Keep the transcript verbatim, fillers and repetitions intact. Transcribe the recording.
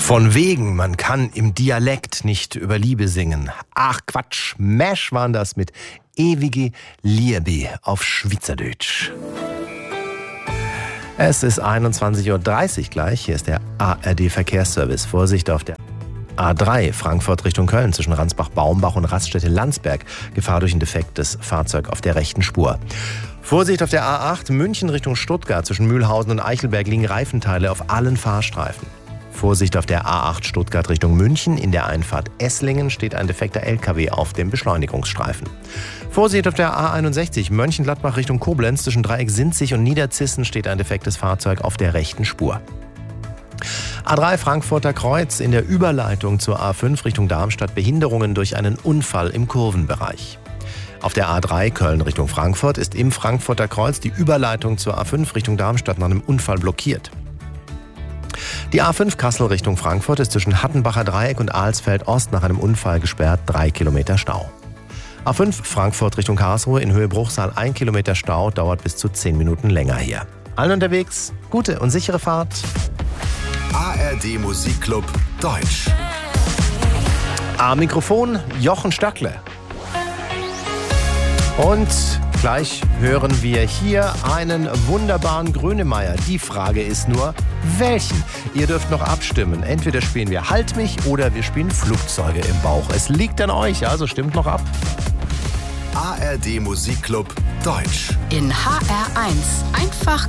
Von wegen, man kann im Dialekt nicht über Liebe singen. Ach Quatsch, Mesh waren das mit ewige Liebe auf Schweizerdeutsch. Es ist einundzwanzig Uhr dreißig gleich, hier ist der A R D-Verkehrsservice. Vorsicht auf der A drei, Frankfurt Richtung Köln, zwischen Ransbach-Baumbach und Raststätte-Landsberg. Gefahr durch ein defektes Fahrzeug auf der rechten Spur. Vorsicht auf der A acht, München Richtung Stuttgart, zwischen Mühlhausen und Eichelberg liegen Reifenteile auf allen Fahrstreifen. Vorsicht auf der A acht Stuttgart Richtung München, in der Einfahrt Esslingen steht ein defekter L K W auf dem Beschleunigungsstreifen. Vorsicht auf der A einundsechzig, Mönchengladbach Richtung Koblenz, zwischen Dreieck Sinzig und Niederzissen steht ein defektes Fahrzeug auf der rechten Spur. A drei Frankfurter Kreuz, in der Überleitung zur A fünf Richtung Darmstadt Behinderungen durch einen Unfall im Kurvenbereich. Auf der A drei Köln Richtung Frankfurt ist im Frankfurter Kreuz die Überleitung zur A fünf Richtung Darmstadt nach einem Unfall blockiert. Die A fünf Kassel Richtung Frankfurt ist zwischen Hattenbacher Dreieck und Alsfeld Ost nach einem Unfall gesperrt, drei Kilometer Stau. A fünf Frankfurt Richtung Karlsruhe in Höhe Bruchsal, ein Kilometer Stau, dauert bis zu zehn Minuten länger hier. Allen unterwegs, gute und sichere Fahrt. A R D Musikclub Deutsch. Am Mikrofon Jochen Stöckle. Und gleich hören wir hier einen wunderbaren Grönemeyer. Die Frage ist nur, welchen? Ihr dürft noch abstimmen. Entweder spielen wir Halt mich oder wir spielen Flugzeuge im Bauch. Es liegt an euch, also stimmt noch ab. A R D Musikclub Deutsch. In H R eins. Einfach